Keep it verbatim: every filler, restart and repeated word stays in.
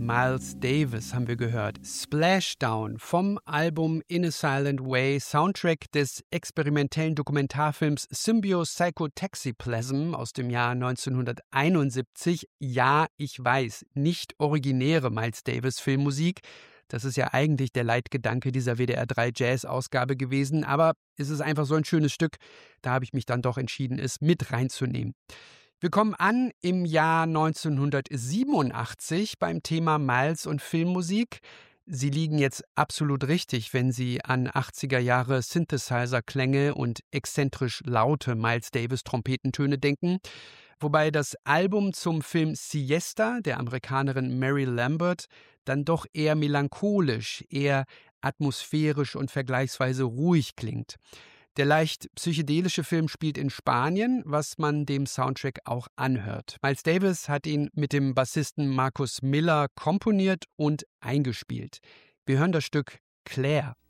Miles Davis haben wir gehört. Splashdown vom Album In a Silent Way, Soundtrack des experimentellen Dokumentarfilms Symbio-Psychotaxiplasm aus dem Jahr neunzehnhunderteinundsiebzig. Ja, ich weiß, nicht originäre Miles Davis Filmmusik. Das ist ja eigentlich der Leitgedanke dieser W D R drei Jazz-Ausgabe gewesen, aber es ist einfach so ein schönes Stück, da habe ich mich dann doch entschieden, es mit reinzunehmen. Wir kommen an im Jahr neunzehnhundertsiebenundachtzig beim Thema Miles und Filmmusik. Sie liegen jetzt absolut richtig, wenn Sie an achtziger Jahre Synthesizer-Klänge und exzentrisch laute Miles Davis-Trompetentöne denken. Wobei das Album zum Film Siesta der Amerikanerin Mary Lambert dann doch eher melancholisch, eher atmosphärisch und vergleichsweise ruhig klingt. Der leicht psychedelische Film spielt in Spanien, was man dem Soundtrack auch anhört. Miles Davis hat ihn mit dem Bassisten Marcus Miller komponiert und eingespielt. Wir hören das Stück Claire.